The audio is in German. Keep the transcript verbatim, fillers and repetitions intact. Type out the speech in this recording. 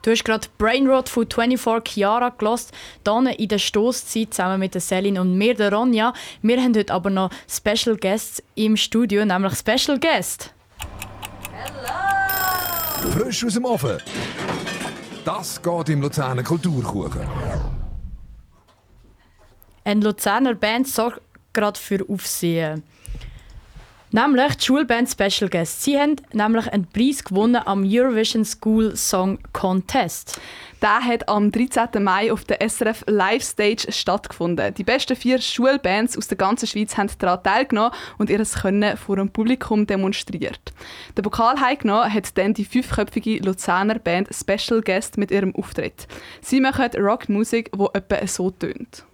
Du hast gerade Brainrot von vierundzwanzig Chiara gehört, hier in der Stosszeit zusammen mit der Celine und mir, der Ronja. Wir haben heute aber noch Special Guests im Studio, nämlich Special Guest. Hello! Frisch aus dem Ofen. Das geht im Luzerner Kulturkuchen. Eine Luzerner Band sorgt gerade für Aufsehen. Nämlich die Schulband Special Guest. Sie haben nämlich einen Preis gewonnen am Eurovision School Song Contest. Der hat am dreizehnten Mai auf der S R F Live Stage stattgefunden. Die besten vier Schulbands aus der ganzen Schweiz haben daran teilgenommen und ihr Können vor dem Publikum demonstriert. Den Pokal heimgenommen hat dann die fünfköpfige Luzerner Band Special Guest mit ihrem Auftritt. Sie machen Rockmusik, die etwa so tönt.